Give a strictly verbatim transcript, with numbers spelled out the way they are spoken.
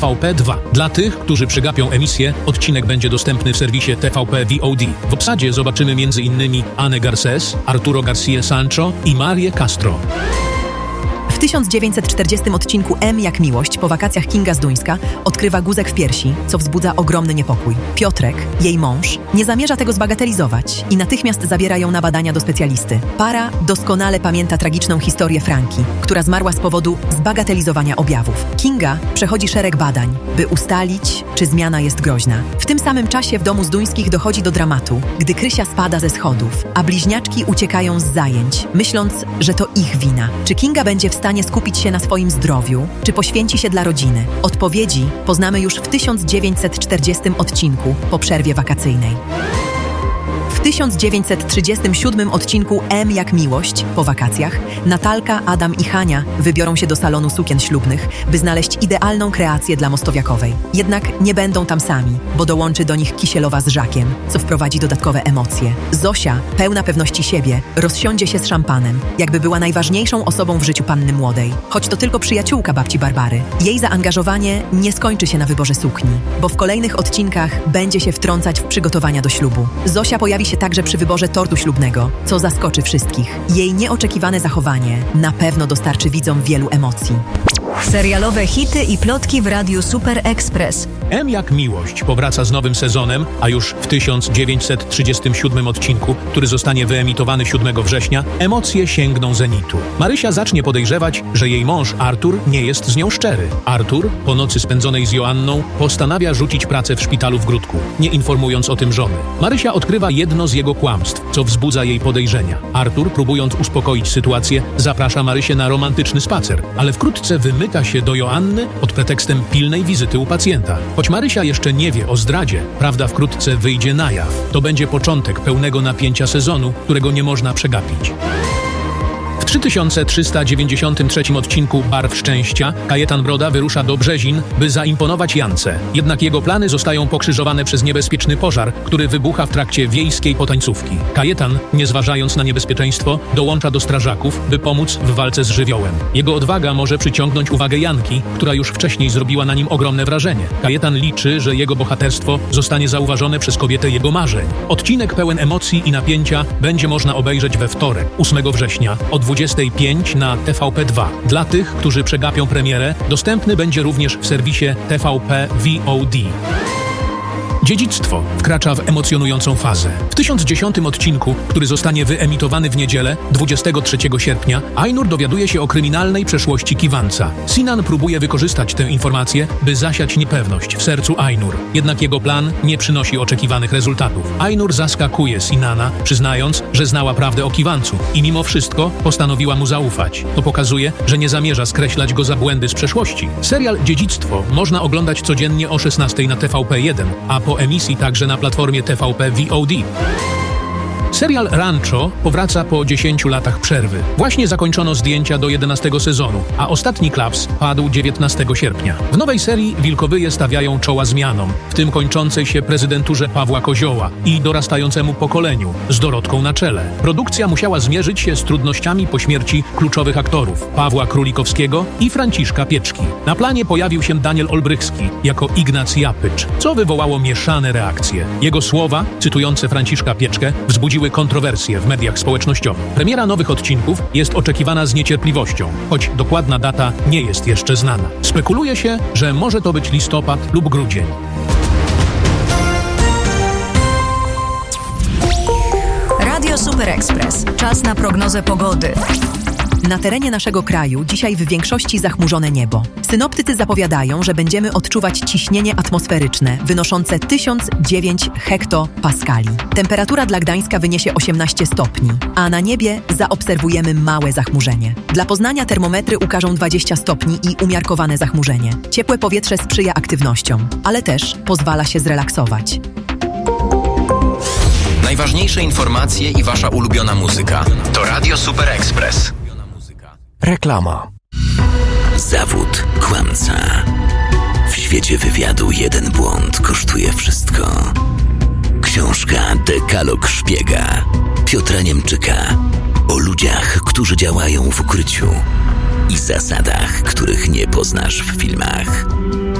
V P dwa. Dla tych, którzy przegapią emisję, odcinek będzie dostępny w serwisie T V P V O D. W obsadzie zobaczymy m.in. Anę Garcés, Arturo García Sancho i Marię Castro. W tysiąc dziewięćset czterdziestym odcinku M jak miłość po wakacjach Kinga z Duńska odkrywa guzek w piersi, co wzbudza ogromny niepokój. Piotrek, jej mąż, nie zamierza tego zbagatelizować i natychmiast zabiera ją na badania do specjalisty. Para doskonale pamięta tragiczną historię Franki, która zmarła z powodu zbagatelizowania objawów. Kinga przechodzi szereg badań, by ustalić, czy zmiana jest groźna. W tym samym czasie w domu z Duńskich dochodzi do dramatu, gdy Krysia spada ze schodów, a bliźniaczki uciekają z zajęć, myśląc, że to ich wina. Czy Kinga będzie w stanie skupić się na swoim zdrowiu, czy poświęci się dla rodziny? Odpowiedzi poznamy już w tysiąc dziewięćset czterdziestym odcinku po przerwie wakacyjnej. W tysiąc dziewięćset trzydziestym siódmym odcinku M jak miłość po wakacjach Natalka, Adam i Hania wybiorą się do salonu sukien ślubnych, by znaleźć idealną kreację dla Mostowiakowej. Jednak nie będą tam sami, bo dołączy do nich Kisielowa z Żakiem, co wprowadzi dodatkowe emocje. Zosia, pełna pewności siebie, rozsiądzie się z szampanem, jakby była najważniejszą osobą w życiu panny młodej. Choć to tylko przyjaciółka babci Barbary. Jej zaangażowanie nie skończy się na wyborze sukni, bo w kolejnych odcinkach będzie się wtrącać w przygotowania do ślubu. Zosia pojawi się także przy wyborze tortu ślubnego, co zaskoczy wszystkich. Jej nieoczekiwane zachowanie na pewno dostarczy widzom wielu emocji. Serialowe hity i plotki w Radiu Super Express. M jak miłość powraca z nowym sezonem, a już w tysiąc dziewięćset trzydziestym siódmym odcinku, który zostanie wyemitowany siódmego września, emocje sięgną zenitu. Marysia zacznie podejrzewać, że jej mąż Artur nie jest z nią szczery. Artur, po nocy spędzonej z Joanną, postanawia rzucić pracę w szpitalu w Gródku, nie informując o tym żony. Marysia odkrywa jedno z jego kłamstw, co wzbudza jej podejrzenia. Artur, próbując uspokoić sytuację, zaprasza Marysię na romantyczny spacer, ale wkrótce wymyka się do Joanny pod pretekstem pilnej wizyty u pacjenta. Choć Marysia jeszcze nie wie o zdradzie, prawda wkrótce wyjdzie na jaw. To będzie początek pełnego napięcia sezonu, którego nie można przegapić. W trzy tysiące trzysta dziewięćdziesiątym trzecim odcinku Barw Szczęścia Kajetan Broda wyrusza do Brzezin, by zaimponować Jance. Jednak jego plany zostają pokrzyżowane przez niebezpieczny pożar, który wybucha w trakcie wiejskiej potańcówki. Kajetan, nie zważając na niebezpieczeństwo, dołącza do strażaków, by pomóc w walce z żywiołem. Jego odwaga może przyciągnąć uwagę Janki, która już wcześniej zrobiła na nim ogromne wrażenie. Kajetan liczy, że jego bohaterstwo zostanie zauważone przez kobietę jego marzeń. Odcinek pełen emocji i napięcia będzie można obejrzeć we wtorek, ósmego września, o dwudziestej piątej na T V P dwa. Dla tych, którzy przegapią premierę, dostępny będzie również w serwisie T V P V O D. Dziedzictwo wkracza w emocjonującą fazę. W tysiąc dziesiątym odcinku, który zostanie wyemitowany w niedzielę, dwudziestego trzeciego sierpnia, Ainur dowiaduje się o kryminalnej przeszłości Kiwanca. Sinan próbuje wykorzystać tę informację, by zasiać niepewność w sercu Ainur. Jednak jego plan nie przynosi oczekiwanych rezultatów. Ainur zaskakuje Sinana, przyznając, że znała prawdę o Kiwancu i mimo wszystko postanowiła mu zaufać. To pokazuje, że nie zamierza skreślać go za błędy z przeszłości. Serial Dziedzictwo można oglądać codziennie o szesnastej na T V P jeden, a po emisji także na platformie T V P V O D. Serial Rancho powraca po dziesięciu latach przerwy. Właśnie zakończono zdjęcia do jedenastego sezonu, a ostatni klaps padł dziewiętnastego sierpnia. W nowej serii Wilkowyje stawiają czoła zmianom, w tym kończącej się prezydenturze Pawła Kozioła i dorastającemu pokoleniu z Dorotką na czele. Produkcja musiała zmierzyć się z trudnościami po śmierci kluczowych aktorów Pawła Królikowskiego i Franciszka Pieczki. Na planie pojawił się Daniel Olbrychski jako Ignacy Japycz, co wywołało mieszane reakcje. Jego słowa, cytujące Franciszka Pieczkę, wzbudziły kontrowersje w mediach społecznościowych. Premiera nowych odcinków jest oczekiwana z niecierpliwością, choć dokładna data nie jest jeszcze znana. Spekuluje się, że może to być listopad lub grudzień. Radio Super Express. Czas na prognozę pogody. Na terenie naszego kraju dzisiaj w większości zachmurzone niebo. Synoptycy zapowiadają, że będziemy odczuwać ciśnienie atmosferyczne wynoszące tysiąc dziewięć hektopaskali. Temperatura dla Gdańska wyniesie osiemnaście stopni, a na niebie zaobserwujemy małe zachmurzenie. Dla Poznania termometry ukażą dwadzieścia stopni i umiarkowane zachmurzenie. Ciepłe powietrze sprzyja aktywnościom, ale też pozwala się zrelaksować. Najważniejsze informacje i wasza ulubiona muzyka to Radio Super Express. Reklama. Zawód kłamca. W świecie wywiadu jeden błąd kosztuje wszystko. Książka Dekalog Szpiega Piotra Niemczyka o ludziach, którzy działają w ukryciu i zasadach, których nie poznasz w filmach.